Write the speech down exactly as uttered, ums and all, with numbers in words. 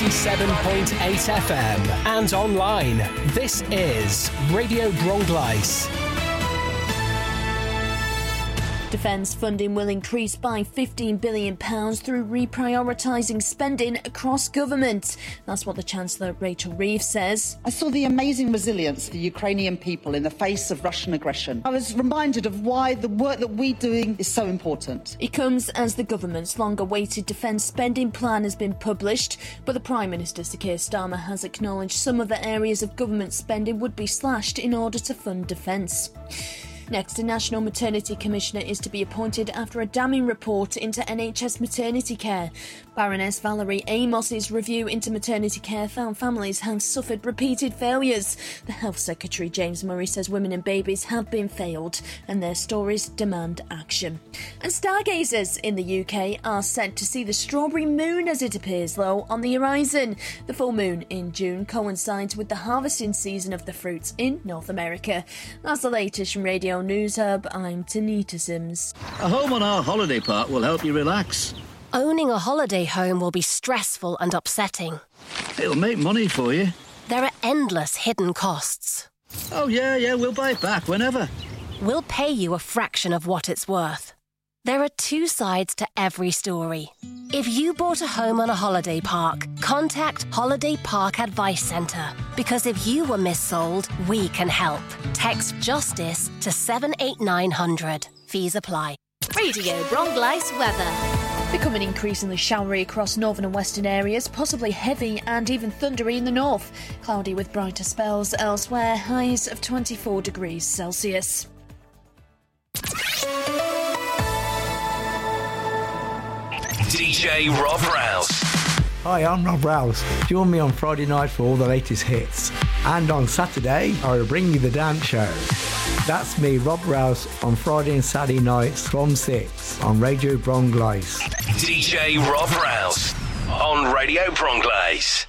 ninety-seven point eight F M and online. This is Radio Bronglais. Defence funding will increase by fifteen billion pounds through reprioritising spending across government. That's what the Chancellor, Rachel Reeves, says. I saw the amazing resilience of the Ukrainian people in the face of Russian aggression. I was reminded of why the work that we're doing is so important. It comes as the government's long-awaited defence spending plan has been published, but the Prime Minister, Sir Keir Starmer, has acknowledged some of the areas of government spending would be slashed in order to fund defence. Next, a National Maternity Commissioner is to be appointed after a damning report into N H S maternity care. Baroness Valerie Amos's review into maternity care found families have suffered repeated failures. The Health Secretary, James Murray, says women and babies have been failed and their stories demand action. And stargazers in the U K are set to see the strawberry moon as it appears low on the horizon. The full moon in June coincides with the harvesting season of the fruits in North America. That's the latest from Radio News Hub. I'm Tanita Sims. A home on our holiday park will help you relax. Owning a holiday home will be stressful and upsetting. It'll make money for you. There are endless hidden costs. Oh, yeah, yeah, we'll buy it back whenever. We'll pay you a fraction of what it's worth. There are two sides to every story. If you bought a home on a holiday park, contact Holiday Park Advice Centre. Because if you were missold, we can help. Text JUSTICE to seven eight nine hundred. Fees apply. Radio Bronglais weather. Becoming increasingly showery across northern and western areas, possibly heavy and even thundery in the north. Cloudy with brighter spells elsewhere, highs of twenty-four degrees Celsius. D J Rob Rouse. Hi, I'm Rob Rouse. Join me on Friday night for all the latest hits. And on Saturday, I will bring you the dance show. That's me, Rob Rouse, on Friday and Saturday nights from six on Radio Bronglais. D J Rob Rouse on Radio Bronglais.